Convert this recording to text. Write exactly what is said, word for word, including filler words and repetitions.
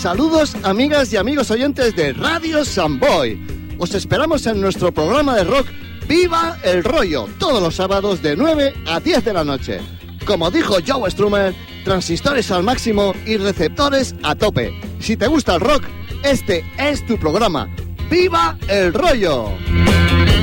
Saludos, amigas y amigos oyentes de Radio Samboy. Os esperamos en nuestro programa de rock Viva el Rollo, todos los sábados de nueve a diez de la noche. Como dijo Joe Strummer, transistores al máximo y receptores a tope. Si te gusta el rock, este es tu programa. ¡Viva el Rollo!